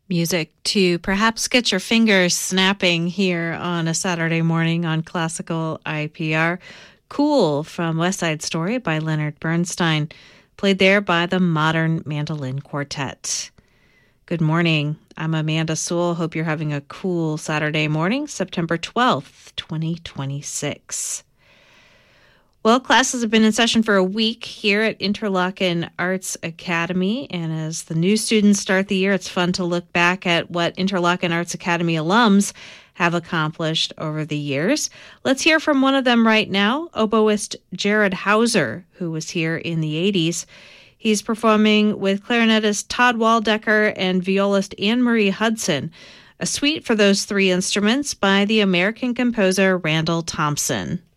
Music to perhaps get your fingers snapping here on a Saturday morning on Classical IPR. Cool from West Side Story by Leonard Bernstein, played there by the Modern Mandolin Quartet. Good morning. I'm Amanda Sewell. Hope you're having a cool Saturday morning, September 12th, 2026. Well, classes have been in session for a week here at Interlochen Arts Academy, and as the new students start the year, it's fun to look back at what Interlochen Arts Academy alums have accomplished over the years. Let's hear from one of them right now, oboist Jared Hauser, who was here in the 80s. He's performing with clarinetist Todd Waldecker and violist Anne-Marie Hudson, a suite for those three instruments by the American composer Randall Thompson.